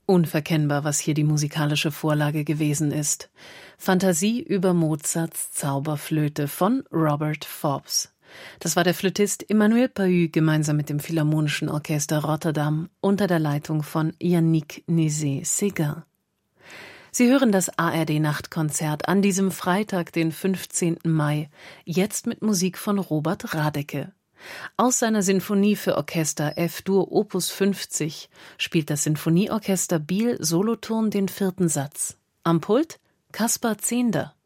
Unverkennbar, was hier die musikalische Vorlage gewesen ist. Fantasie über Mozarts Zauberflöte von Robert Forbes. Das war der Flötist Emmanuel Pahud gemeinsam mit dem Philharmonischen Orchester Rotterdam unter der Leitung von Yannick Nézet-Séguin. Sie hören das ARD-Nachtkonzert an diesem Freitag, den 15. Mai, jetzt mit Musik von Robert Radecke. Aus seiner Sinfonie für Orchester F-Dur Opus 50 spielt das Sinfonieorchester Biel Solothurn den 4. Satz. Am Pult Kaspar Zehnder.